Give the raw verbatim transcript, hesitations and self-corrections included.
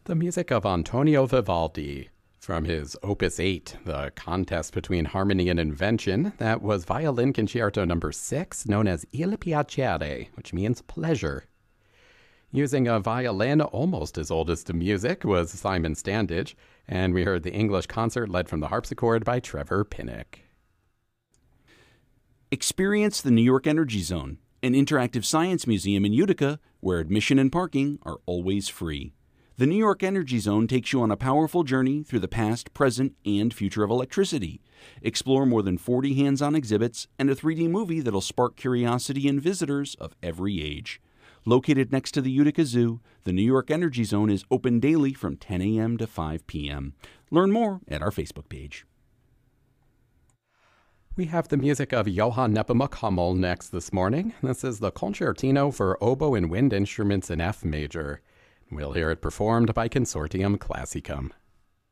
The music of Antonio Vivaldi from his Opus eight, the contest between harmony and invention. That was Violin Concerto number six, known as Il Piacere, which means pleasure. Using a violin almost as old as the music was Simon Standage, and we heard the English concert led from the harpsichord by Trevor Pinnock. Experience the New York Energy Zone, an interactive science museum in Utica where admission and parking are always free. The New York Energy Zone takes you on a powerful journey through the past, present, and future of electricity. Explore more than forty hands-on exhibits and a three D movie that'll spark curiosity in visitors of every age. Located next to the Utica Zoo, the New York Energy Zone is open daily from ten a.m. to five p.m. Learn more at our Facebook page. We have the music of Johann Nepomuk Hummel next this morning. This is the Concertino for Oboe and Wind Instruments in F major. We'll hear it performed by Consortium Classicum.